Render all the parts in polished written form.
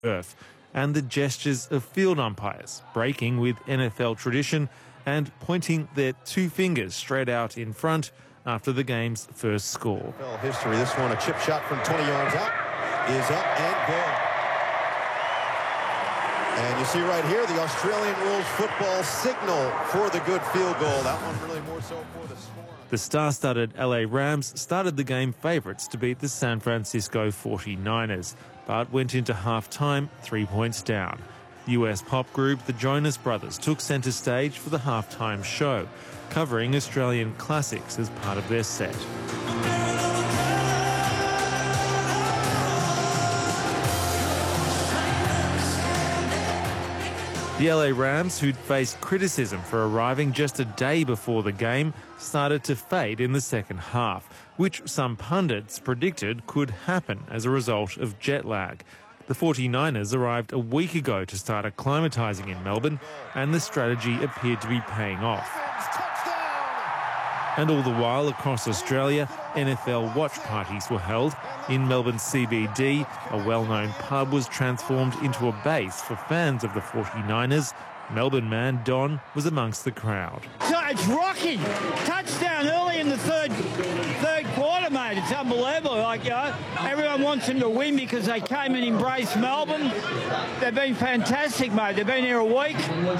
earth, and the gestures of field umpires, breaking with NFL tradition and pointing their two fingers straight out in front after the game's first score. History, this one, a chip shot from 20 yards out, is up and good. And you see right here the Australian rules football signal for the good field goal. That one really more so for the score. The star-studded LA Rams started the game favourites to beat the San Francisco 49ers, but went into half-time 3 points down. US pop group the Jonas Brothers took centre stage for the half-time show, covering Australian classics as part of their set. The LA Rams, who'd faced criticism for arriving just a day before the game, started to fade in the second half, which some pundits predicted could happen as a result of jet lag. The 49ers arrived a week ago to start acclimatising in Melbourne, and the strategy appeared to be paying off. And all the while, across Australia, NFL watch parties were held. In Melbourne's CBD, a well-known pub was transformed into a base for fans of the 49ers. Melbourne man Don was amongst the crowd. So it's rocking. Touchdown early in the third quarter, mate. It's unbelievable. Everyone wants them to win because they came and embraced Melbourne. They've been fantastic, mate. They've been here a week.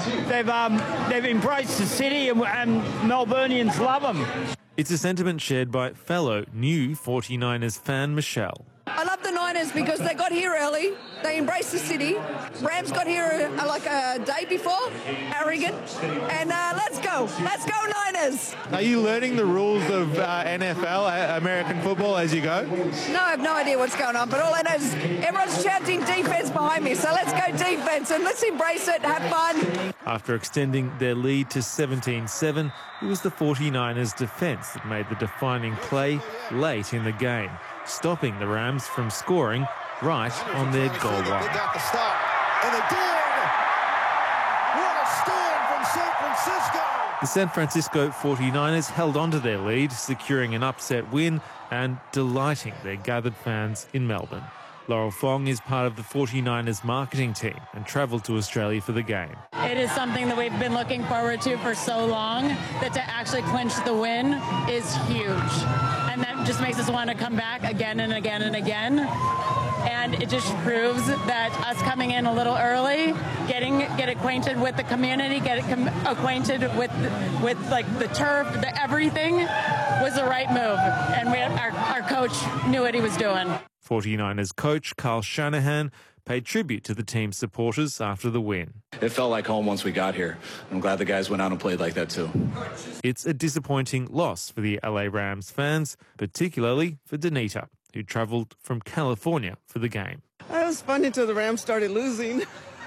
They've embraced the city, and Melburnians love them. It's a sentiment shared by fellow new 49ers fan Michelle. I love the Niners because they got here early. They embraced the city. Rams got here like a day before, arrogant. And let's go. Let's go, Niners. Are you learning the rules of NFL, American football, as you go? No, I have no idea what's going on. But all I know is everyone's chanting defense behind me. So let's go defense and let's embrace it, have fun. After extending their lead to 17-7, it was the 49ers' defence that made the defining play late in the game, stopping the Rams from scoring right on their goal line. They got the stop, and they did! What a stand from San Francisco! The San Francisco 49ers held on to their lead, securing an upset win and delighting their gathered fans in Melbourne. Laurel Fong is part of the 49ers marketing team and travelled to Australia for the game. It is something that we've been looking forward to for so long, that to actually clinch the win is huge. And that just makes us want to come back again and again and again. And it just proves that us coming in a little early, get acquainted with the community, acquainted with like the turf, everything was the right move. And our coach knew what he was doing. 49ers coach Carl Shanahan paid tribute to the team's supporters after the win. It felt like home once we got here. I'm glad the guys went out and played like that too. It's a disappointing loss for the LA Rams fans, particularly for Danita, who travelled from California for the game. It was fun until the Rams started losing.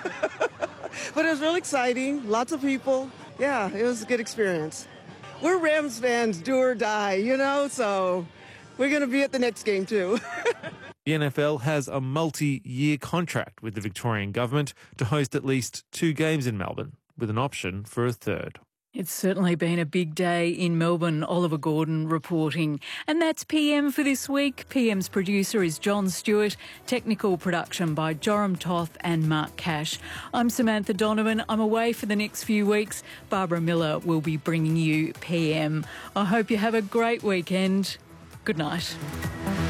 But it was really exciting. Lots of people. Yeah, it was a good experience. We're Rams fans, do or die, so we're going to be at the next game too. The NFL has a multi-year contract with the Victorian government to host at least 2 games in Melbourne, with an option for a third. It's certainly been a big day in Melbourne. Oliver Gordon reporting. And that's PM for this week. PM's producer is John Stewart. Technical production by Joram Toth and Mark Cash. I'm Samantha Donovan. I'm away for the next few weeks. Barbara Miller will be bringing you PM. I hope you have a great weekend. Good night.